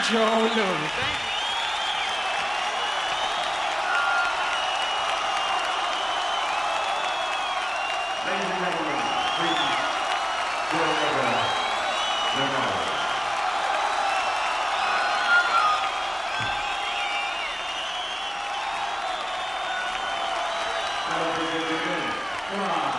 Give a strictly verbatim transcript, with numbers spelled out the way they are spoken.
Joe Louis. Thank you. Ladies and gentlemen, please join the Come on.